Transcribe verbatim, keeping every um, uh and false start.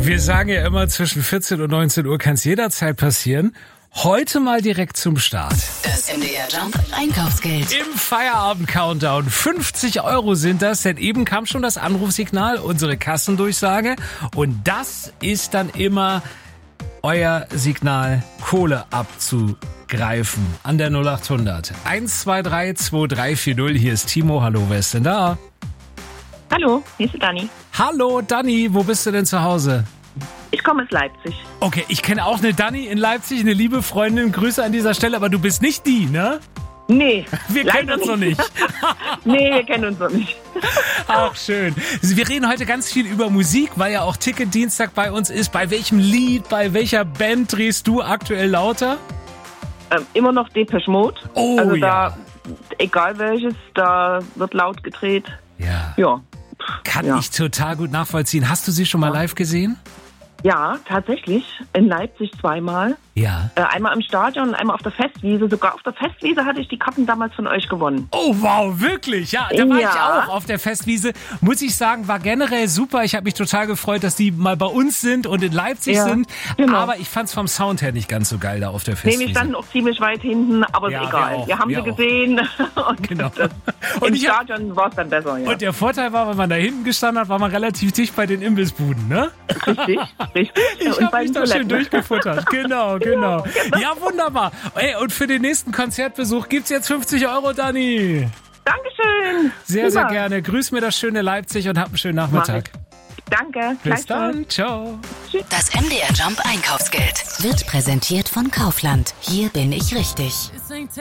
Wir sagen ja immer, zwischen vierzehn und neunzehn Uhr kann es jederzeit passieren. Heute mal direkt zum Start. Das M D R Jump Einkaufsgeld. Im Feierabend-Countdown. fünfzig Euro sind das, denn eben kam schon das Anrufsignal, unsere Kassendurchsage. Und das ist dann immer euer Signal, Kohle abzugreifen. An der null acht hundert. eins zwei drei zwei drei vier null. Hier ist Timo. Hallo, wer ist denn da? Hallo, hier ist Dani. Hallo, Dani. Wo bist du denn zu Hause? Ich komme aus Leipzig. Okay, ich kenne auch eine Dani in Leipzig, eine liebe Freundin. Grüße an dieser Stelle, aber du bist nicht die, ne? Nee. Wir kennen uns noch nicht. Nee, wir kennen uns noch nicht. Ach, schön. Wir reden heute ganz viel über Musik, weil ja auch Ticket-Dienstag bei uns ist. Bei welchem Lied, bei welcher Band drehst du aktuell lauter? Ähm, immer noch Depeche Mode. Oh, also ja. da, egal welches, da wird laut gedreht. Ja. Ja. Kann ja. ich total gut nachvollziehen. Hast du sie schon mal live gesehen? Ja, tatsächlich. In Leipzig zweimal. Ja. Äh, einmal im Stadion und einmal auf der Festwiese. Sogar auf der Festwiese hatte ich die Karten damals von euch gewonnen. Oh, wow, wirklich? Ja, da war Ja. ich auch auf der Festwiese. Muss ich sagen, war generell super. Ich habe mich total gefreut, dass die mal bei uns sind und in Leipzig Ja, sind. genau. Aber ich fand's vom Sound her nicht ganz so geil da auf der Nee, Festwiese. wir standen auch ziemlich weit hinten, aber Ja, ist wir egal. auch, Wir haben wir sie auch. gesehen und Genau. das, Und im ich hab- Stadion war es dann besser. Ja. Und der Vorteil war, wenn man da hinten gestanden hat, war man relativ dicht bei den Imbissbuden, ne? Richtig, richtig. Ich Und habe bei mich den da schön Toiletten. durchgefuttert. Genau, genau. Ja, wunderbar. Ey, und für den nächsten Konzertbesuch gibt's jetzt fünfzig Euro, Dani. Dankeschön. Sehr, sehr Prima. gerne. Grüß mir das schöne Leipzig und hab einen schönen Nachmittag. Danke. Bis Gleichfalls. dann. Ciao. Das M D R Jump Einkaufsgeld wird präsentiert von Kaufland. Hier bin ich richtig.